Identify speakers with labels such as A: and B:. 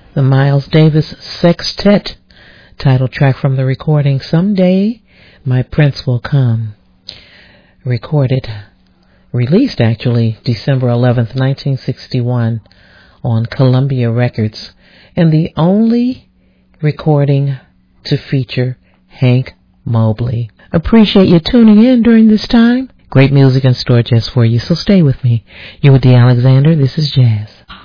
A: The Miles Davis Sextet, title track from the recording Someday My Prince Will Come. Released actually December 11th, 1961 on Columbia Records, and the only recording to feature Hank Mobley. Appreciate you tuning in during this time. Great music in store just for you, so stay with me. You're with Dee Alexander. This is Jazz.